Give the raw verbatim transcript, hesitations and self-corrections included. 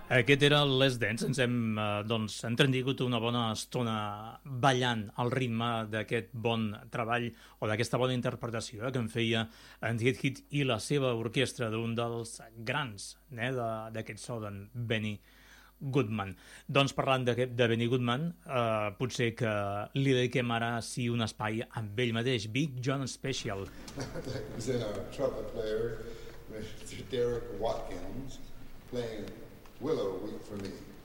Aquest era el Les Dance. Ens hem eh, doncs, entretingut una bona estona ballant al ritme d'aquest bon treball o d'aquesta bona interpretació eh, que en feia en Hit Hit i la seva orquestra d'un dels grans eh, d'aquest so d'en Benny Goodman. Doncs parlant de, de Benny Goodman, eh, potser que li dediquem ara sí un espai amb ell mateix, Big John Special. was in a trumpet player, Mister Derek Watkins, playing Willow Weep for Me.